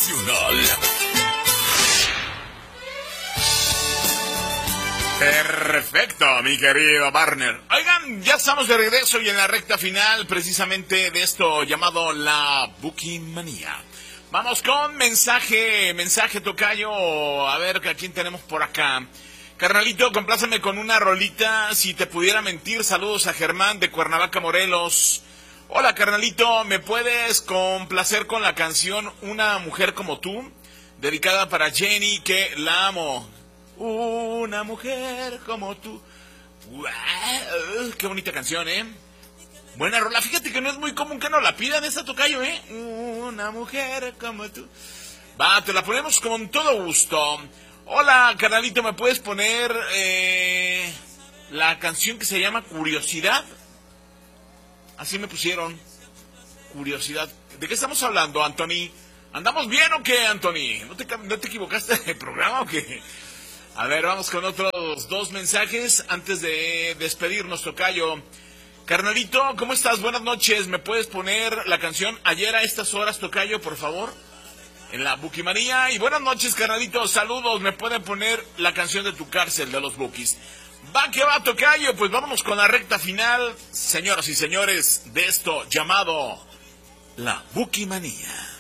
Nacional. Perfecto, mi querido Barner. Oigan, ya estamos de regreso y en la recta final precisamente de esto llamado la Bukimanía. Vamos con mensaje tocayo. A ver, ¿a quién tenemos por acá? Carnalito, compláceme con una rolita, si te pudiera mentir. Saludos a Germán de Cuernavaca, Morelos. Hola, carnalito, ¿me puedes complacer con la canción Una mujer como tú? Dedicada para Jenny, que la amo. Una mujer como tú. Qué bonita canción, ¿eh? Buena rola. Fíjate que no es muy común que nos la pidan esta tocayo, ¿eh? Una mujer como tú. Va, te la ponemos con todo gusto. Hola, carnalito, ¿me puedes poner la canción que se llama Curiosidad? Así me pusieron. Curiosidad. ¿De qué estamos hablando, Anthony? ¿Andamos bien o qué, Anthony? ¿No te equivocaste de programa o qué? A ver, vamos con otros dos mensajes antes de despedirnos, tocayo. Carnalito, ¿cómo estás? Buenas noches. ¿Me puedes poner la canción Ayer a estas horas, tocayo, por favor? En la Bukimanía. Y buenas noches, carnalito. Saludos. ¿Me pueden poner la canción de Tu Cárcel de los Bukis? Va que va, tocayo. Pues vámonos con la recta final, señoras y señores, de esto llamado la Bukimanía.